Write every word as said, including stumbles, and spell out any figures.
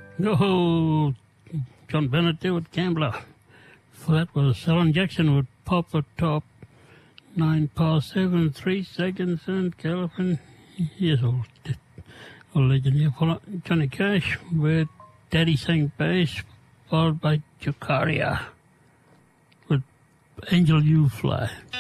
No, John Bennett there with Gambler. For that was Alan Jackson with Pop the Top. Nine past seven, three seconds, and Calvin. Here's old, old legend here. Johnny Cash with Daddy Sang Bass, followed by Jokaria with Angel You Fly.